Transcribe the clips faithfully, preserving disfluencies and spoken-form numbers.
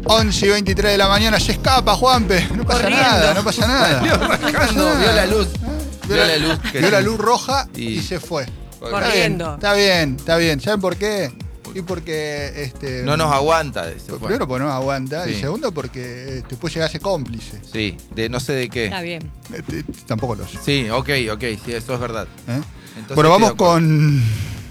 once y veintitrés de la mañana, se escapa Juanpe. No pasa Corriendo. nada, no pasa nada. Salió rascando, vio la luz. Vio la luz. que Vio la sí. luz roja y, Y- se fue. Corriendo. Está bien, está bien. ¿Saben por qué? Y porque este, No nos aguanta. Se fue. primero porque no nos aguanta y Sí. segundo porque este, puede llegar a ser cómplice. Sí, de no sé de qué. Está bien. Este, tampoco lo sé. Sí, ok, ok, sí, eso es verdad. ¿eh? Entonces Bueno, estoy vamos de acuerdo. con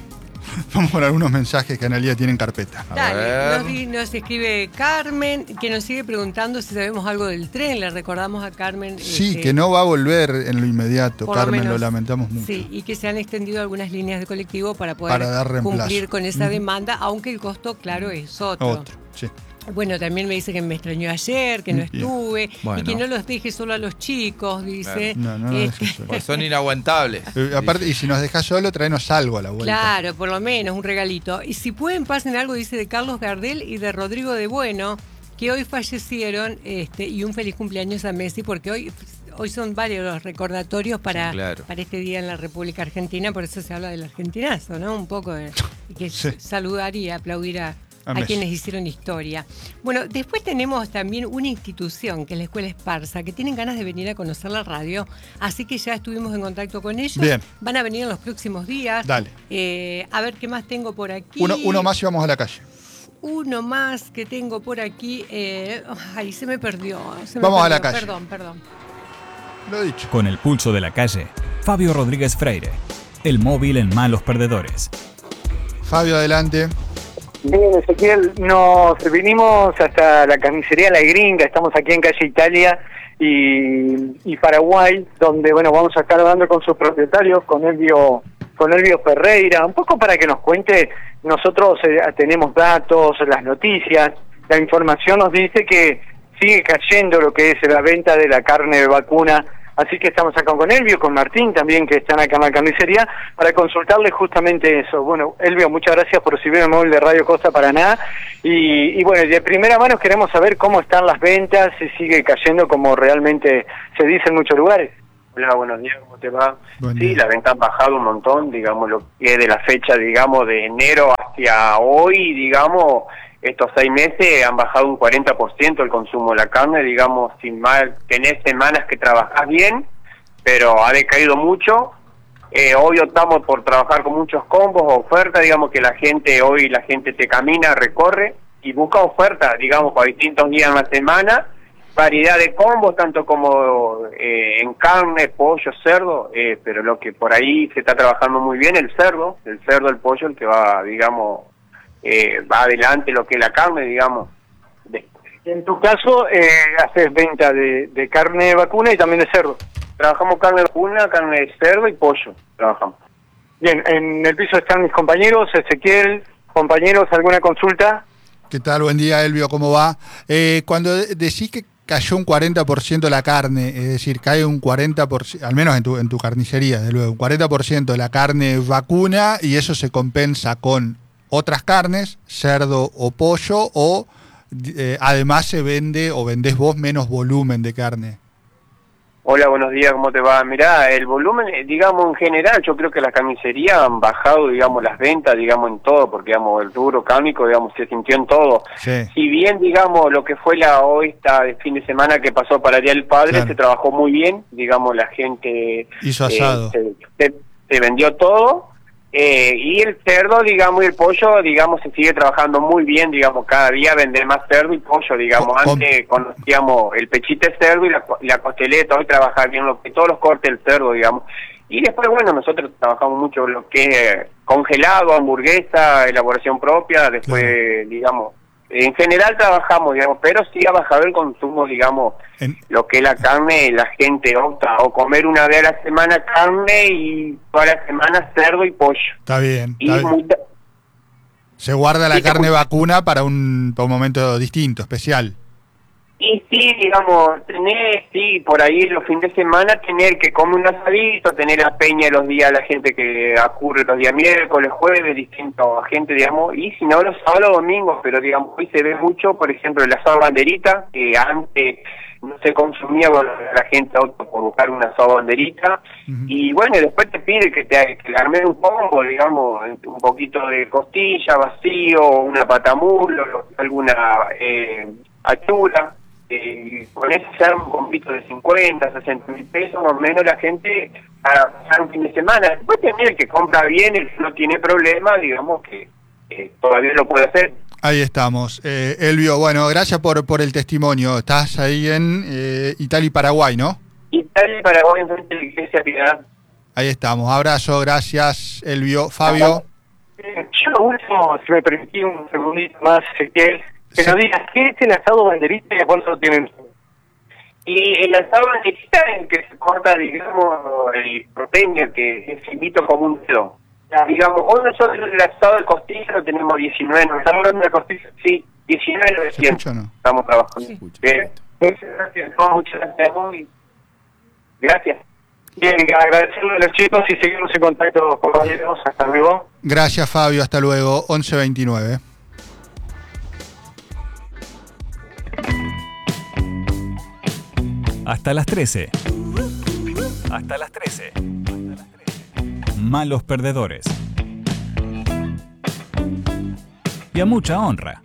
vamos con algunos mensajes que Analía tiene en carpeta. A Dale, ver. nos, di- nos escribe Carmen, que nos sigue preguntando si sabemos algo del tren. Le recordamos a Carmen. Sí, este, que no va a volver en lo inmediato, por lo Carmen, lo, menos, lamentamos mucho. Sí, y que se han extendido algunas líneas de colectivo para poder Para dar reemplazo. cumplir con esa Ujú. demanda, aunque el costo, claro, es otro. Otro, sí. Bueno, también me dice que me extrañó ayer, que no Bien. estuve, Bueno. y que no los deje solo a los chicos, dice. No, no, no Este, dejes solo. Pues son inaguantables. Eh, aparte, y si nos dejas solo, traenos algo a la vuelta. Claro, por lo menos, un regalito. Y si pueden, pasen algo, dice, de Carlos Gardel y de Rodrigo de Bueno, que hoy fallecieron, este, y un feliz cumpleaños a Messi, porque hoy, hoy son varios los recordatorios para, Sí, claro. para este día en la República Argentina, por eso se habla del argentinazo, ¿no? Un poco de que Sí. saludar y aplaudir a, A a Messi. quienes hicieron historia. Bueno, después tenemos también una institución, que es la Escuela Esparza, que tienen ganas de venir a conocer la radio, así que ya estuvimos en contacto con ellos. Bien. Van a venir en los próximos días. Dale. Eh, a ver qué más tengo por aquí. Uno, uno más y vamos a la calle. Uno más que tengo por aquí. eh, ay, se me perdió. se me Vamos a la perdió. calle. Perdón, perdón. Lo he dicho. Con el pulso de la calle, Fabio Rodríguez Freire, el móvil en malos perdedores. Fabio, adelante. Bien, Ezequiel, nos vinimos hasta la carnicería La Gringa, estamos aquí en calle Italia y, y Paraguay, donde bueno vamos a estar hablando con sus propietarios, con Elvio, con Elvio Ferreira, un poco para que nos cuente. Nosotros eh, tenemos datos, las noticias, la información nos dice que sigue cayendo lo que es la venta de la carne de vacuna. Así que estamos acá con Elvio, con Martín también, que están acá en la carnicería, para consultarle justamente eso. Bueno, Elvio, muchas gracias por recibir el móvil de Radio Costa Paraná. Y, y bueno, de primera mano queremos saber cómo están las ventas, si sigue cayendo como realmente se dice en muchos lugares. Hola, buenos días, ¿cómo te va? Buen Sí, día. la venta ha bajado un montón, digamos, lo que es de la fecha, digamos, de enero hacia hoy, digamos, estos seis meses han bajado un cuarenta por ciento el consumo de la carne, digamos, sin mal, tenés semanas que trabajás bien, pero ha decaído mucho. Eh, hoy optamos por trabajar con muchos combos, ofertas, digamos que la gente, hoy la gente te camina, recorre y busca ofertas, digamos, para distintos días en la semana, variedad de combos, tanto como eh, en carne, pollo, cerdo, eh, pero lo que por ahí se está trabajando muy bien, el cerdo, el cerdo, el pollo, el que va, digamos, eh, va adelante lo que es la carne, digamos. De, En tu caso, eh, haces venta de, de carne de vacuna y también de cerdo. trabajamos carne de vacuna, carne de cerdo y pollo, trabajamos. Bien, en el piso están mis compañeros. Ezequiel, compañeros, ¿alguna consulta? ¿Qué tal? Buen día, Elvio, ¿cómo va? Eh, cuando de- decís que cayó un cuarenta por ciento la carne, es decir, cae un cuarenta por ciento, al menos en tu, en tu carnicería, de luego, un cuarenta por ciento de la carne vacuna y eso se compensa con otras carnes, cerdo o pollo, o eh, además se vende o vendés vos menos volumen de carne. Hola, buenos días, ¿cómo te va? Mirá, el volumen, eh, digamos, en general, yo creo que las carnicerías han bajado, digamos, las ventas, digamos, en todo, porque, digamos, el rubro cárnico, digamos, se sintió en todo. Sí. Si bien, digamos, lo que fue la hoy, esta de fin de semana que pasó para el Día del Padre, Claro. se trabajó muy bien, digamos, la gente... Hizo asado. eh, se, se- se vendió todo, eh, y el cerdo, digamos, y el pollo, digamos, se sigue trabajando muy bien, digamos, cada día vender más cerdo y pollo, digamos, Con- con- antes conocíamos el pechito de cerdo y la, co- la costeleta, hoy trabajar bien lo que todos los cortes del cerdo, digamos, y después, bueno, nosotros trabajamos mucho lo que es eh, congelado, hamburguesa, elaboración propia, después, Claro. digamos, en general trabajamos, digamos, pero sí ha bajado el consumo, digamos, En- lo que es la carne, la gente opta o comer una vez a la semana carne y toda la semana cerdo y pollo. Está bien. Y Está bien. mucha- Se guarda la Sí, te carne escucho. vacuna para un, para un momento distinto, especial. Y sí, digamos, tener, sí, por ahí los fines de semana, tener que comer un asadito, tener la peña los días, la gente que ocurre los días miércoles, jueves, distintos gente, digamos, y si no, los sábados, domingos, pero digamos, hoy se ve mucho, por ejemplo, el asado banderita, que antes no se consumía, bueno, la gente opta por buscar un asado banderita, Ujú. y bueno, después te pide que te que le armes un combo, digamos, un poquito de costilla, vacío, una patamulo, alguna... Eh, altura, eh, con eso se arma un compito de cincuenta, sesenta mil pesos, más o menos la gente para pasar un fin de semana. Después también el que compra bien, el que no tiene problema, digamos que eh, todavía lo puede hacer. Ahí estamos. Eh, Elvio, bueno, gracias por, por el testimonio. Estás ahí en eh, Italia y Paraguay, ¿no? Italia y Paraguay, enfrente de la Iglesia Piedad. Ahí estamos. Abrazo, gracias, Elvio. Fabio. Eh, Yo lo último, si me permití un segundito más, Ezequiel, que Sí. nos digas, ¿qué es el asado banderita y a cuánto lo tienen? Y el asado banderita en que se corta, digamos, el proteína, que es finito como un dedo. Digamos, hoy nosotros el asado de costilla lo tenemos diecinueve, ¿no? ¿Estamos hablando de costilla? Sí, diecinueve novecientos. ¿Se escucha o no? Estamos trabajando. Sí. Bien. Muchas gracias. No, muchas gracias a vos y gracias. Bien, agradecerle a los chicos y seguimos en contacto, compañeros. Hasta luego. Gracias, Fabio. Hasta luego. once veintinueve. Hasta las trece. Hasta las trece. Malos perdedores. Y a mucha honra.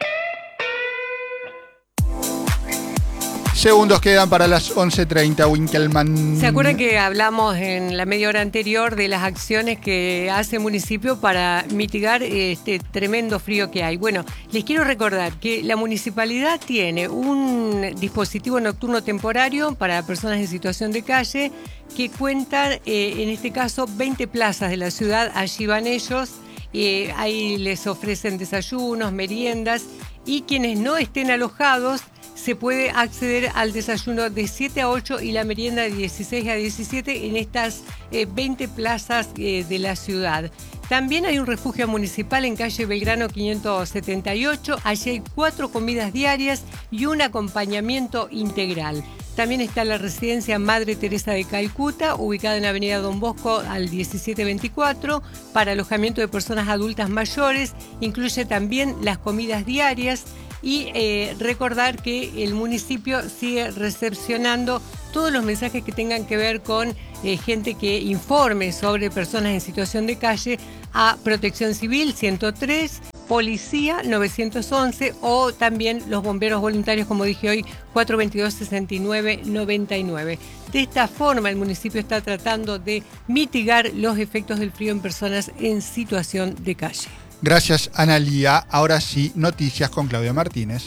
Segundos quedan para las once treinta, Winkelmann. ¿Se acuerdan que hablamos en la media hora anterior de las acciones que hace el municipio para mitigar este tremendo frío que hay? Bueno, les quiero recordar que la municipalidad tiene un dispositivo nocturno temporario para personas en situación de calle que cuentan, eh, en este caso, veinte plazas de la ciudad. Allí van ellos, eh, ahí les ofrecen desayunos, meriendas, y quienes no estén alojados se puede acceder al desayuno de siete a ocho y la merienda de dieciséis a diecisiete en estas eh, veinte plazas eh, de la ciudad. También hay un refugio municipal en calle Belgrano quinientos setenta y ocho. Allí hay cuatro comidas diarias y un acompañamiento integral. También está la residencia Madre Teresa de Calcuta, ubicada en Avenida Don Bosco al diecisiete veinticuatro, para alojamiento de personas adultas mayores. Incluye también las comidas diarias. Y eh, recordar que el municipio sigue recepcionando todos los mensajes que tengan que ver con eh, gente que informe sobre personas en situación de calle a Protección Civil ciento tres, Policía novecientos once o también los bomberos voluntarios, como dije hoy, cuatro veintidós, sesenta y nueve, noventa y nueve. De esta forma el municipio está tratando de mitigar los efectos del frío en personas en situación de calle. Gracias, Analía. Ahora sí, noticias con Claudia Martínez.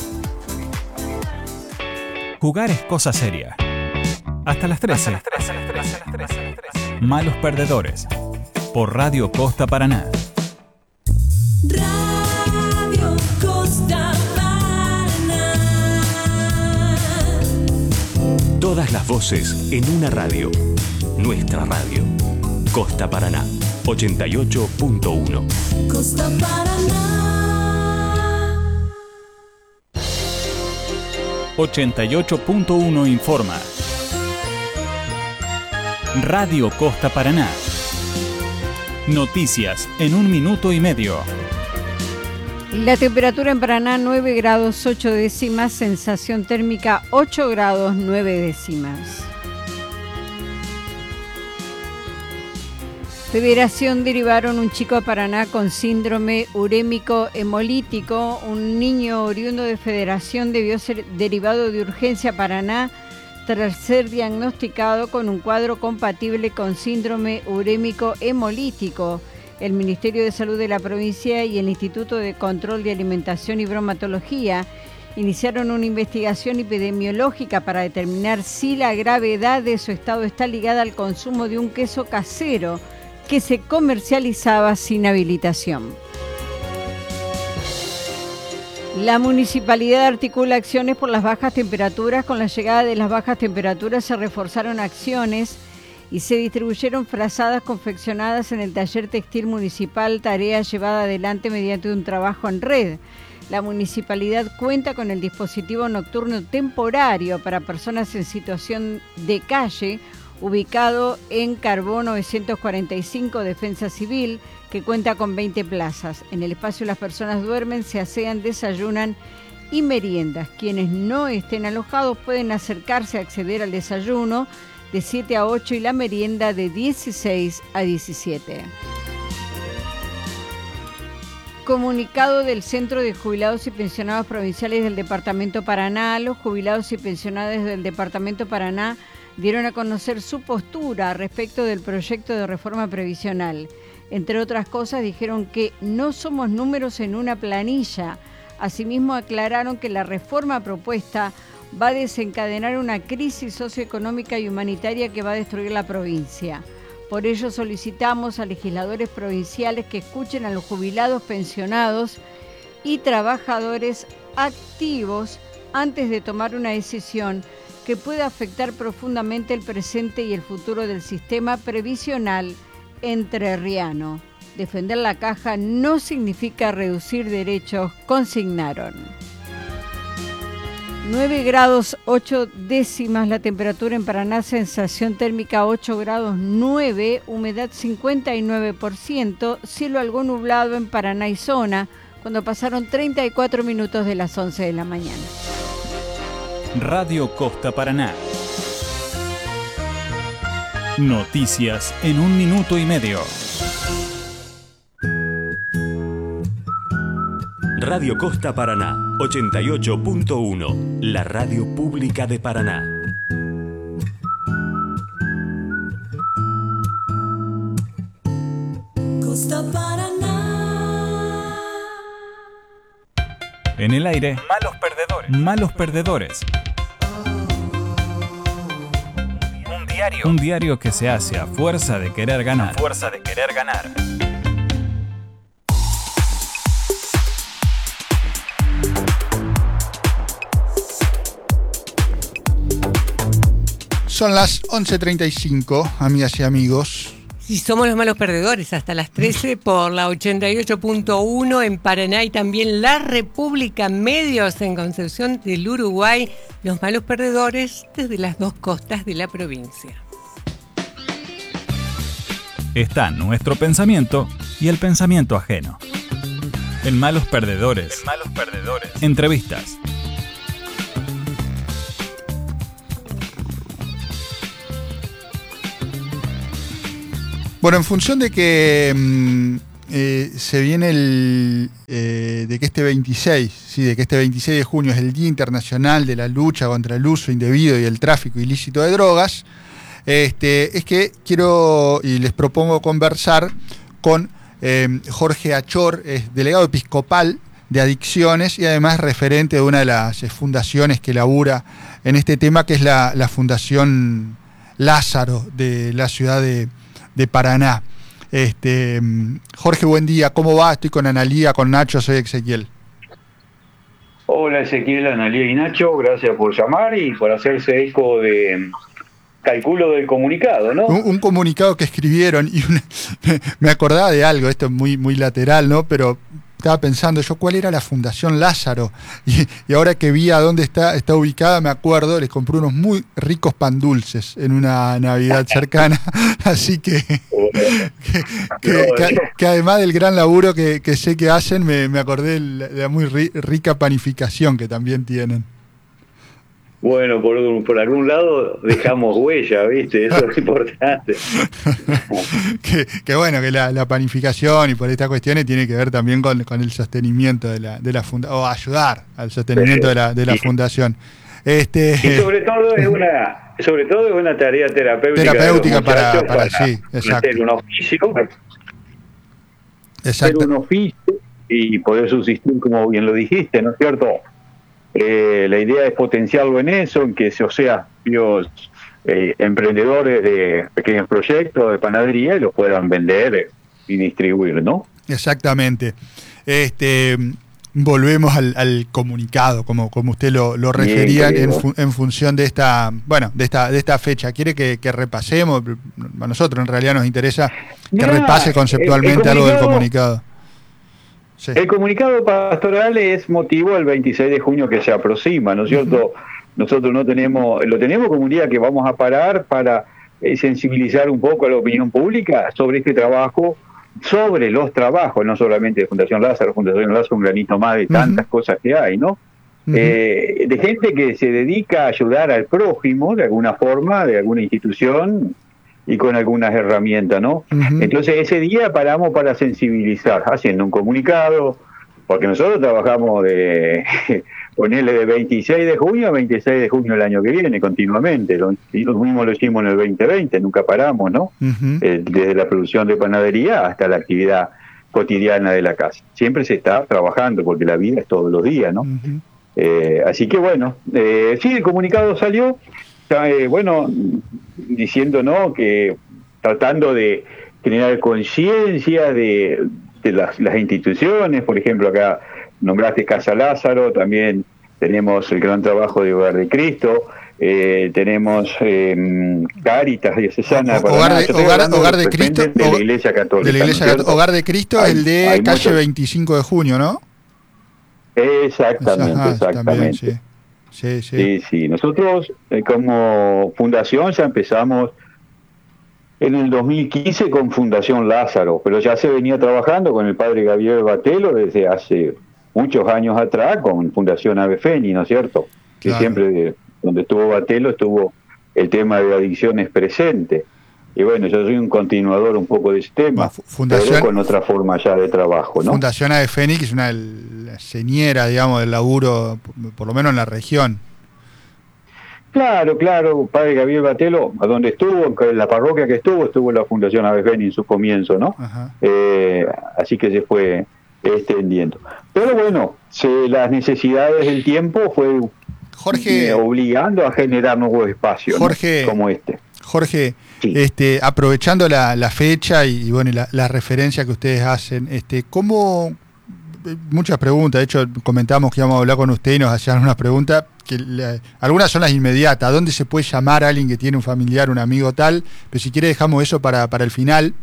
Jugar es cosa seria. Hasta las trece. Malos perdedores. Por Radio Costa Paraná. Radio Costa Paraná. Todas las voces en una radio. Nuestra radio. Costa Paraná. ochenta y ocho punto uno. Costa Paraná. ochenta y ocho punto uno informa. Radio Costa Paraná. Noticias en un minuto y medio. La temperatura en Paraná nueve grados ocho décimas, sensación térmica ocho grados nueve décimas. Federación derivaron un chico a Paraná con síndrome urémico hemolítico. Un niño oriundo de Federación debió ser derivado de urgencia a Paraná tras ser diagnosticado con un cuadro compatible con síndrome urémico hemolítico. El Ministerio de Salud de la provincia y el Instituto de Control de Alimentación y Bromatología iniciaron una investigación epidemiológica para determinar si la gravedad de su estado está ligada al consumo de un queso casero que se comercializaba sin habilitación. La municipalidad articula acciones por las bajas temperaturas. Con la llegada de las bajas temperaturas se reforzaron acciones y se distribuyeron frazadas confeccionadas en el taller textil municipal, tarea llevada adelante mediante un trabajo en red. La municipalidad cuenta con el dispositivo nocturno temporario para personas en situación de calle, ubicado en Carbó novecientos cuarenta y cinco, Defensa Civil, que cuenta con veinte plazas. En el espacio las personas duermen, se asean, desayunan y meriendas. Quienes no estén alojados pueden acercarse a acceder al desayuno de siete a ocho y la merienda de dieciséis a diecisiete. Comunicado del Centro de Jubilados y Pensionados Provinciales del Departamento Paraná. Los jubilados y pensionados del Departamento Paraná dieron a conocer su postura respecto del proyecto de reforma previsional. Entre otras cosas, dijeron que no somos números en una planilla. Asimismo, aclararon que la reforma propuesta va a desencadenar una crisis socioeconómica y humanitaria que va a destruir la provincia. Por ello solicitamos a legisladores provinciales que escuchen a los jubilados, pensionados y trabajadores activos antes de tomar una decisión que pueda afectar profundamente el presente y el futuro del sistema previsional entrerriano. Defender la caja no significa reducir derechos, consignaron. nueve grados ocho décimas la temperatura en Paraná, sensación térmica ocho grados nueve, humedad cincuenta y nueve por ciento, cielo algo nublado en Paraná y zona, cuando pasaron treinta y cuatro minutos de las once de la mañana. Radio Costa Paraná. Noticias en un minuto y medio. Radio Costa Paraná, ochenta y ocho punto uno, la radio pública de Paraná. Costa Paraná. En el aire, malos perdedores. Malos perdedores. Un diario. Un diario que se hace a fuerza de querer ganar. A fuerza de querer ganar. Son las once treinta y cinco, amigas y amigos. Si somos los malos perdedores, hasta las trece por la ochenta y ocho punto uno en Paraná y también La República Medios en Concepción del Uruguay. Los malos perdedores desde las dos costas de la provincia. Está nuestro pensamiento y el pensamiento ajeno. En Malos Perdedores. En Malos Perdedores. Entrevistas. Bueno, en función de que mm, eh, se viene el eh, de que este veintiséis, sí, de que este veintiséis de junio es el Día Internacional de la Lucha contra el Uso Indebido y el Tráfico Ilícito de Drogas, este, es que quiero y les propongo conversar con eh, Jorge Achor, es delegado episcopal de adicciones y además referente de una de las fundaciones que labura en este tema, que es la, la Fundación Lázaro de la ciudad de de Paraná. Este, Jorge, buen día, ¿cómo va? Estoy con Analía, con Nacho, soy Ezequiel. Hola Ezequiel, Analía y Nacho, gracias por llamar y por hacerse eco de calculo del comunicado, ¿no? Un, un comunicado que escribieron y una, me, me acordaba de algo, esto es muy, muy lateral, ¿no? Pero estaba pensando yo cuál era la Fundación Lázaro y, y ahora que vi a dónde está, está ubicada, me acuerdo, les compré unos muy ricos pan dulces en una Navidad cercana, así que que, que, que, que además del gran laburo que, que sé que hacen, me, me acordé de la muy ri, rica panificación que también tienen. Bueno, por, por algún lado dejamos huella, ¿viste? Eso es importante. que, que bueno, que la, la panificación y por estas cuestiones tiene que ver también con, con el sostenimiento de la, de la fundación, o ayudar al sostenimiento de la, de la fundación. Este, y sobre todo es una, sobre todo es una tarea terapéutica. Terapéutica para, para, para, sí, exacto. Hacer un oficio. Exacto. Hacer un oficio y poder subsistir, como bien lo dijiste, ¿no es cierto? Eh, la idea es potenciarlo en eso, en que se, o sea, los eh, emprendedores de pequeños proyectos de panadería y los puedan vender y distribuir, ¿no? Exactamente. Este, volvemos al, al comunicado, como, como usted lo, lo refería en, fu en función de esta, bueno, de esta, de esta fecha. ¿Quiere que, que repasemos? A nosotros en realidad nos interesa que nah, repase conceptualmente algo del comunicado. Sí. El comunicado pastoral es motivo del veintiséis de junio que se aproxima, ¿no es cierto? Uh-huh. Nosotros no tenemos, lo tenemos como un día que vamos a parar para eh, sensibilizar un poco a la opinión pública sobre este trabajo, sobre los trabajos, no solamente de Fundación Lázaro, Fundación Lázaro, un granito más de tantas uh-huh. cosas que hay, ¿no? Uh-huh. Eh, de gente que se dedica a ayudar al prójimo de alguna forma, de alguna institución, y con algunas herramientas, ¿no? Uh-huh. Entonces ese día paramos para sensibilizar, haciendo un comunicado, porque nosotros trabajamos de, ponerle de veintiséis de junio a veintiséis de junio del año que viene, continuamente, lo, y lo mismo lo hicimos en el veinte veinte, nunca paramos, ¿no? Uh-huh. Eh, desde la producción de panadería hasta la actividad cotidiana de la casa. Siempre se está trabajando, porque la vida es todos los días, ¿no? Uh-huh. Eh, así que bueno, eh, sí, el comunicado salió, eh, bueno, diciendo, ¿no?, que tratando de generar conciencia de, de las, las instituciones. Por ejemplo, acá nombraste Casa Lázaro, también tenemos el gran trabajo de Hogar de Cristo, eh, tenemos eh, Cáritas Diocesana. Hogar de, hogar, hogar de Cristo, de la Iglesia Católica. De la Iglesia ¿no? Católica. Hogar de Cristo, hay, el de calle muchos... veinticinco de junio, ¿no? Exactamente, Ajá, exactamente. También, sí. Sí, sí. sí, sí. Nosotros eh, como fundación ya empezamos en el dos mil quince con Fundación Lázaro, pero ya se venía trabajando con el padre Gabriel Batelo desde hace muchos años atrás con Fundación Ave Fénix, ¿no es cierto? Claro. Que siempre de, donde estuvo Batelo estuvo el tema de adicciones presente. Y bueno, yo soy un continuador un poco de ese tema, Fundación, pero con otra forma ya de trabajo, ¿no? Fundación Ave Fénix es una señera, digamos, del laburo, por lo menos en la región. Claro, claro, padre Gabriel Batelo, a donde estuvo, en la parroquia que estuvo, estuvo la Fundación Ave Fénix en su comienzo, ¿no? Eh, así que se fue extendiendo. Pero bueno, se, las necesidades del tiempo fue Jorge, eh, obligando a generar nuevos espacios, Jorge, ¿no?, como este. Jorge, sí. este, aprovechando la, la fecha y, y bueno, la, la referencia que ustedes hacen, este, ¿cómo? Muchas preguntas, de hecho comentamos que íbamos a hablar con usted y nos hacían unas preguntas, que le, algunas son las inmediatas. ¿A dónde se puede llamar a alguien que tiene un familiar, un amigo tal? Pero si quiere dejamos eso para, para el final.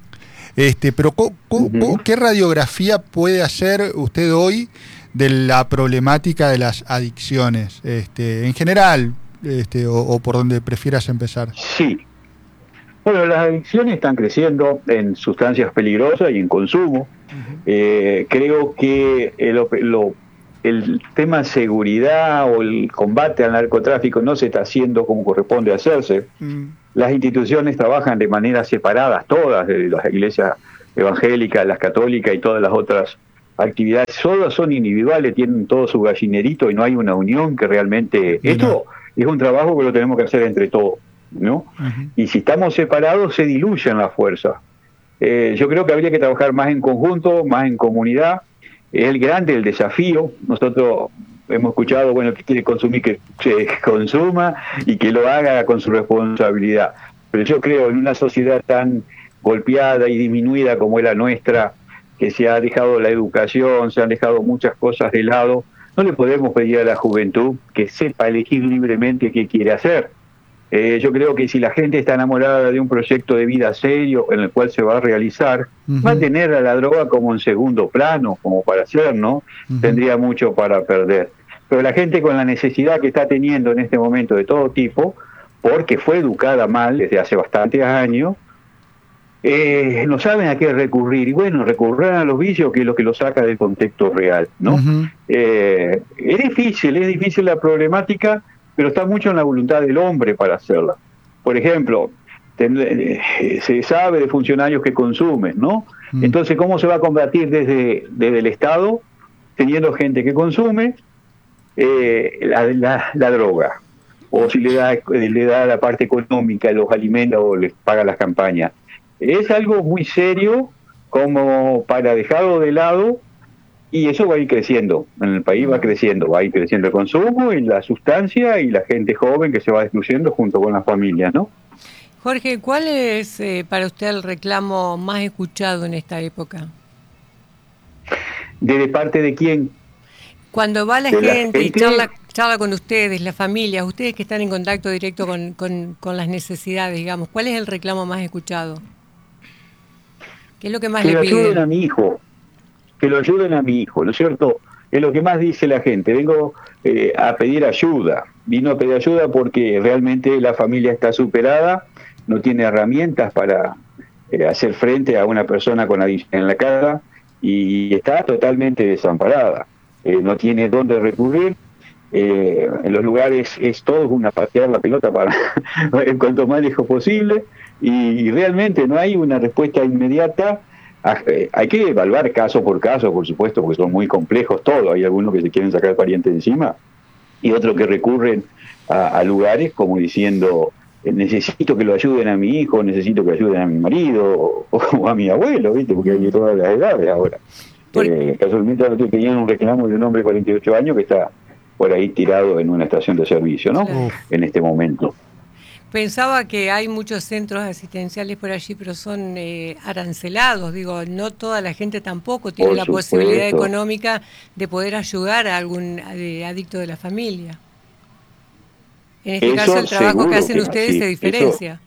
Este, pero ¿co, co, uh-huh. ¿qué radiografía puede hacer usted hoy de la problemática de las adicciones? Este, en general, este, o, o por donde prefieras empezar. Sí. Bueno, las adicciones están creciendo en sustancias peligrosas y en consumo. Uh-huh. Eh, creo que el, lo, el tema seguridad o el combate al narcotráfico no se está haciendo como corresponde hacerse. Uh-huh. Las instituciones trabajan de manera separadas, todas, de las iglesias evangélicas, las católicas y todas las otras actividades. Todas son individuales, tienen todo su gallinerito y no hay una unión que realmente... Uh-huh. Esto es un trabajo que lo tenemos que hacer entre todos, ¿no? Uh-huh. Y si estamos separados se diluyen las fuerzas. Eh, yo creo que habría que trabajar más en conjunto, más en comunidad. Es el grande el desafío. Nosotros hemos escuchado, bueno, que quiere consumir, que se consuma y que lo haga con su responsabilidad. Pero yo creo en una sociedad tan golpeada y disminuida como es la nuestra, que se ha dejado la educación, se han dejado muchas cosas de lado, no le podemos pedir a la juventud que sepa elegir libremente qué quiere hacer. Eh, yo creo que si la gente está enamorada de un proyecto de vida serio en el cual se va a realizar, uh-huh. va a tener a la droga como en segundo plano, como para hacer, ¿no? Uh-huh. Tendría mucho para perder. Pero la gente con la necesidad que está teniendo en este momento de todo tipo, porque fue educada mal desde hace bastantes años, eh, no saben a qué recurrir. Y bueno, recurrir a los vicios, que es lo que lo saca del contexto real, ¿no? Uh-huh. Eh, es difícil, es difícil la problemática, pero está mucho en la voluntad del hombre para hacerla. Por ejemplo, ten, eh, se sabe de funcionarios que consumen, ¿no? Mm. Entonces, ¿cómo se va a combatir desde, desde el Estado, teniendo gente que consume eh, la, la, la droga? O si le da, le da la parte económica, los alimenta o les paga las campañas. Es algo muy serio como para dejarlo de lado. Y eso va a ir creciendo, en el país va creciendo, va a ir creciendo el consumo y la sustancia y la gente joven que se va excluyendo junto con las familias, ¿no? Jorge, ¿cuál es eh, para usted el reclamo más escuchado en esta época? ¿De, de parte de quién? Cuando va la, gente, la gente y charla, charla con ustedes, las familias, ustedes que están en contacto directo con, con, con las necesidades, digamos, ¿cuál es el reclamo más escuchado? ¿Qué es lo que más que le piden? Que ayuden a mi hijo. Que lo ayuden a mi hijo, ¿no es cierto? Es lo que más dice la gente. Vengo eh, a pedir ayuda. Vino a pedir ayuda porque realmente la familia está superada, no tiene herramientas para eh, hacer frente a una persona con adicción en la casa y está totalmente desamparada. Eh, no tiene dónde recurrir. Eh, en los lugares es todo una patear la pelota para en cuanto más lejos posible. y, y realmente no hay una respuesta inmediata. Hay que evaluar caso por caso, por supuesto, porque son muy complejos todos. Hay algunos que se quieren sacar el pariente de encima y otros que recurren a, a lugares como diciendo, necesito que lo ayuden a mi hijo, necesito que ayuden a mi marido o, o a mi abuelo, ¿viste? Porque hay de todas las edades ahora. Eh, casualmente ahora estoy teniendo un reclamo de un hombre de cuarenta y ocho años que está por ahí tirado en una estación de servicio, ¿no? Claro. En este momento. Pensaba que hay muchos centros asistenciales por allí, pero son eh, arancelados. Digo, no toda la gente tampoco tiene por la supuesto. posibilidad económica de poder ayudar a algún eh, adicto de la familia. En este eso caso, el trabajo que hacen que ustedes se diferencia.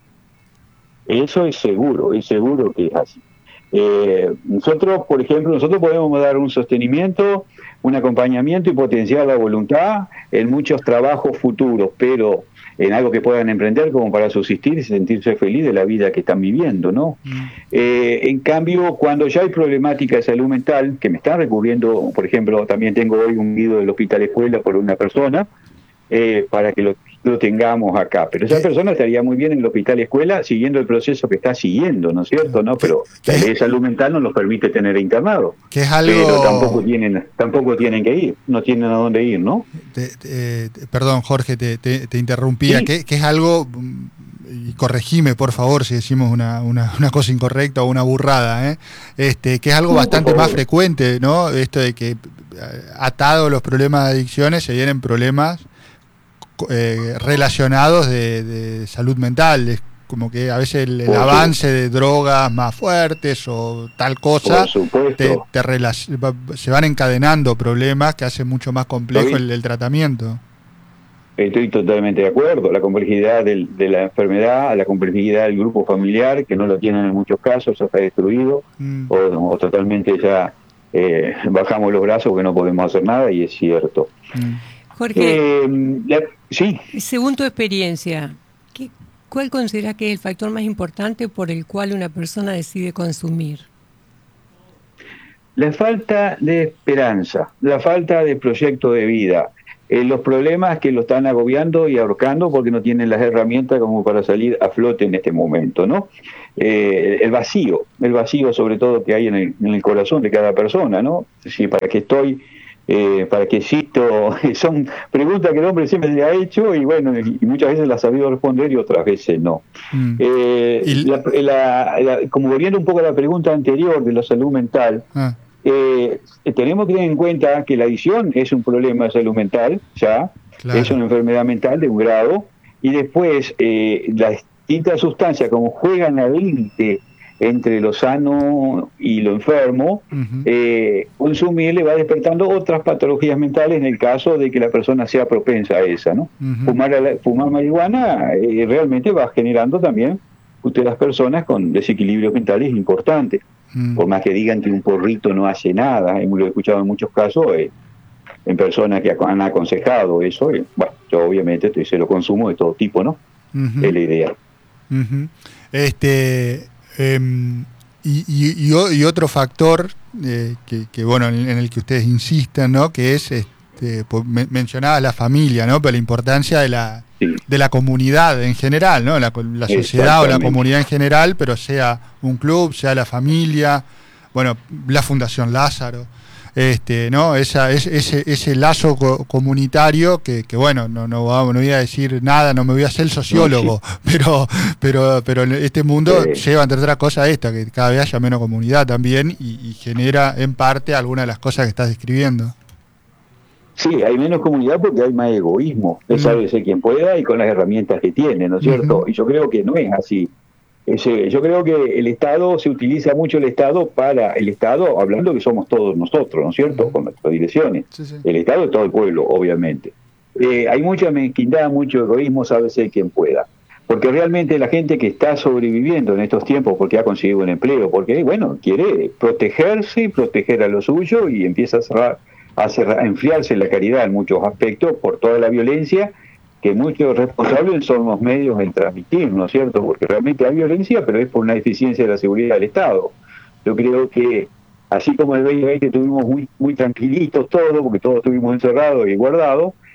Eso, eso es seguro, es seguro que es así. Eh, nosotros, por ejemplo, nosotros podemos dar un sostenimiento, un acompañamiento y potenciar la voluntad en muchos trabajos futuros, pero en algo que puedan emprender como para subsistir y sentirse feliz de la vida que están viviendo, ¿no? Mm. Eh, en cambio, cuando ya hay problemática de salud mental, que me están recurriendo, por ejemplo, también tengo hoy un video del Hospital Escuela por una persona, eh, para que lo, lo tengamos acá. Pero esa persona estaría muy bien en el Hospital Escuela siguiendo el proceso que está siguiendo, ¿no es cierto? ¿No? Pero la ley de salud mental no nos permite tener internado. Que es algo... Pero tampoco tienen, tampoco tienen que ir, no tienen a dónde ir, ¿no? Te, te, te, perdón, Jorge, te, te, te interrumpía. ¿Sí? Que, que es algo... y corregime por favor si decimos una, una, una cosa incorrecta o una burrada, ¿eh? este, que es algo bastante más frecuente, ¿no? Esto de que atado a los problemas de adicciones se vienen problemas eh, relacionados de, de salud mental. Es como que a veces el, el avance de drogas más fuertes o tal cosa te, te relac- se van encadenando problemas que hacen mucho más complejo el, el tratamiento. Estoy totalmente de acuerdo. La complejidad del, de la enfermedad, la complejidad del grupo familiar, que no lo tienen en muchos casos, ya está destruido, mm. o, o totalmente ya eh, bajamos los brazos porque no podemos hacer nada, y es cierto. Mm. Jorge, eh, la, sí. según tu experiencia, ¿qué, ¿cuál consideras que es el factor más importante por el cual una persona decide consumir? La falta de esperanza, la falta de proyecto de vida. Eh, los problemas que lo están agobiando y ahorcando porque no tienen las herramientas como para salir a flote en este momento, ¿no? Eh, el vacío, el vacío sobre todo que hay en el, en el corazón de cada persona, ¿no? Sí, ¿para qué estoy? Eh, ¿Para qué existo? Son preguntas que el hombre siempre se ha hecho y bueno, y muchas veces las ha sabido responder y otras veces no. Mm. Eh, ¿Y? la, la, la, como volviendo un poco a la pregunta anterior de la salud mental, ah. Eh, tenemos que tener en cuenta que la adicción es un problema de salud mental, ya, claro. Es una enfermedad mental de un grado, y después eh, las distintas sustancias como juegan al límite entre lo sano y lo enfermo, uh-huh. eh, consumir le va despertando otras patologías mentales en el caso de que la persona sea propensa a esa, ¿no? Uh-huh. Fumar, fumar marihuana eh, realmente va generando también usted las personas con desequilibrios mentales importantes. Por más que digan que un porrito no hace nada, hemos lo he escuchado en muchos casos, eh, en personas que han aconsejado eso, eh, bueno, yo obviamente estoy cero consumo de todo tipo, ¿no? Uh-huh. Es la idea. Uh-huh. Este, eh, y, y, y, y otro factor eh, que, que, bueno, en, en el que ustedes insisten, ¿no? Que es, este, pues, me, mencionaba la familia, ¿no? Pero la importancia de la, sí. de la comunidad en general, ¿no? La, la sociedad o la comunidad en general, pero sea un club, sea la familia, bueno, la Fundación Lázaro, este, ¿no? Esa, es, ese, ese lazo co- comunitario que, que bueno, no, no, no voy a decir nada, no me voy a hacer sociólogo, no, sí. pero, pero, pero este mundo sí. lleva entre otras cosas esta, que cada vez haya menos comunidad también y, y genera en parte algunas de las cosas que estás describiendo. Sí, hay menos comunidad porque hay más egoísmo, de saber ser quien pueda y con las herramientas que tiene, ¿no es cierto? Uh-huh. Y yo creo que no es así. Ese, yo creo que el Estado, se utiliza mucho el Estado para el Estado, hablando que somos todos nosotros, ¿no es cierto? Uh-huh. Con nuestras direcciones. Sí, sí. El Estado es todo el pueblo, obviamente. Eh, hay mucha mezquindad, mucho egoísmo, sabe ser quien pueda. Porque realmente la gente que está sobreviviendo en estos tiempos porque ha conseguido un empleo, porque, bueno, quiere protegerse, proteger a lo suyo y empieza a cerrar hace enfriarse la caridad en muchos aspectos por toda la violencia que muchos responsables son los medios en transmitir, ¿no es cierto? Porque realmente hay violencia, pero es por una deficiencia de la seguridad del Estado. Yo creo que así como el veinte veinte estuvimos muy muy tranquilitos todos, porque todos estuvimos encerrados y guardados,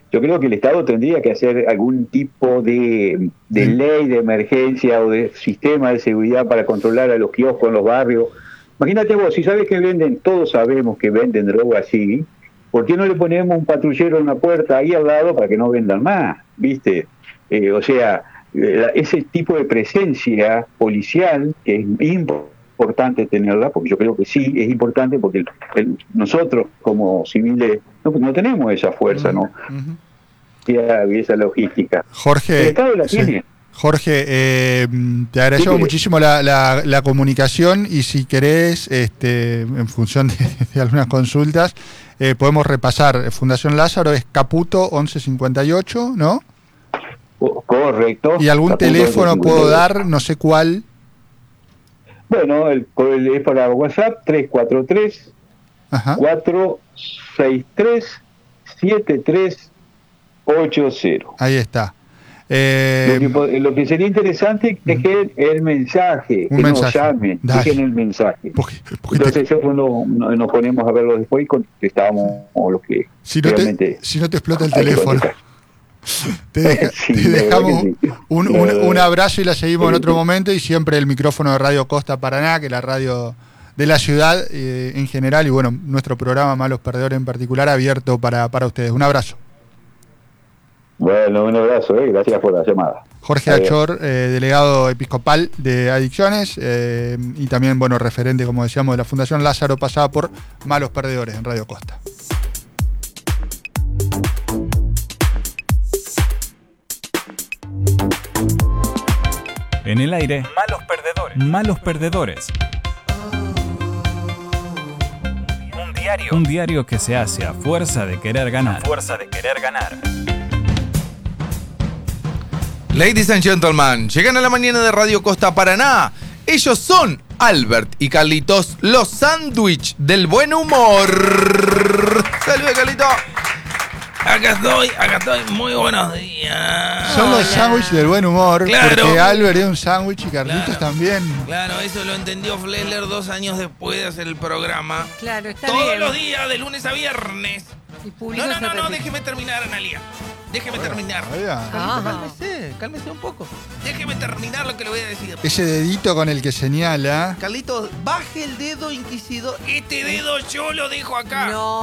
yo creo que el Estado tendría que hacer algún tipo de, de ley de emergencia o de sistema de seguridad para controlar a los kioscos en los barrios. Imagínate vos, si sabes que venden, todos sabemos que venden droga así, ¿por qué no le ponemos un patrullero en una puerta ahí al lado para que no vendan más? ¿Viste? Eh, o sea, ese tipo de presencia policial que es importante tenerla, porque yo creo que sí es importante, porque el, el, nosotros como civiles no, no tenemos esa fuerza, ¿no? Uh-huh. Y esa logística. Jorge, el Estado la sí. tiene. Jorge, eh, te agradecemos sí, muchísimo la, la, la comunicación y si querés, este, en función de, de algunas consultas, eh, podemos repasar. Fundación Lázaro es Caputo once cincuenta y ocho, ¿no? Correcto. ¿Y algún Caputo teléfono once cincuenta y ocho. puedo dar? No sé cuál. Bueno, el, el es para WhatsApp tres cuatro tres, cuatro seis tres, siete tres ocho cero. Ahí está. Eh, lo, que, lo que sería interesante es que el mensaje, un que mensaje. nos llamen, Dale. dejen el mensaje. Porque, porque Entonces te... nosotros no, no, nos ponemos a verlo después y contestamos lo que si no realmente te, si no te explota el teléfono. Te, deja, sí, te dejamos sí. un, un, un abrazo y la seguimos en otro momento, y siempre el micrófono de Radio Costa Paraná, que es la radio de la ciudad eh, en general, y bueno, nuestro programa Malos Perdedores en particular, abierto para, para ustedes. Un abrazo. Bueno, un abrazo, eh. Gracias por la llamada. Jorge Adiós. Achor, eh, delegado episcopal de adicciones, eh, y también, bueno, referente, como decíamos, de la Fundación Lázaro, pasada por Malos Perdedores en Radio Costa. En el aire, Malos Perdedores. Malos Perdedores. Un diario. Un diario que se hace a fuerza de querer ganar. A fuerza de querer ganar. Ladies and gentlemen, llegan a la mañana de Radio Costa Paraná. Ellos son Albert y Carlitos, los sándwich del buen humor. Saludos, Carlito. Acá estoy, acá estoy. Muy buenos días. Son los sándwiches del buen humor, claro. Porque Albert es un sándwich y Carlitos claro. también. Claro, eso lo entendió Flesler dos años después de hacer el programa. Claro, está Todos bien. los días, de lunes a viernes. No, no, no, no, déjeme terminar, Analia. Déjeme terminar. Ah. Cálmese, cálmese un poco. Déjeme terminar lo que le voy a decir. Ese dedito con el que señala. Carlitos, baje el dedo, inquisidor. Este dedo yo lo dejo acá. No.